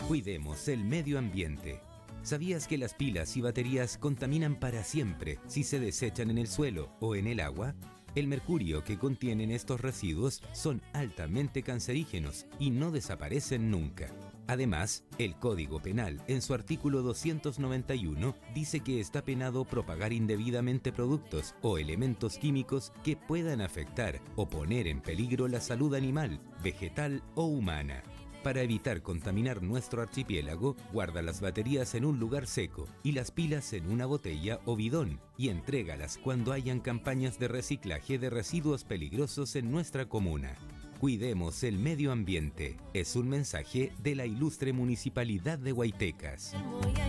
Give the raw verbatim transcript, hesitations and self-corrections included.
Cuidemos el medio ambiente. ¿Sabías que las pilas y baterías contaminan para siempre si se desechan en el suelo o en el agua? El mercurio que contienen estos residuos son altamente cancerígenos y no desaparecen nunca. Además, el Código Penal, en su artículo doscientos noventa y uno, dice que está penado propagar indebidamente productos o elementos químicos que puedan afectar o poner en peligro la salud animal, vegetal o humana. Para evitar contaminar nuestro archipiélago, guarda las baterías en un lugar seco y las pilas en una botella o bidón y entrégalas cuando hayan campañas de reciclaje de residuos peligrosos en nuestra comuna. Cuidemos el medio ambiente. Es un mensaje de la ilustre Municipalidad de Huaytecas.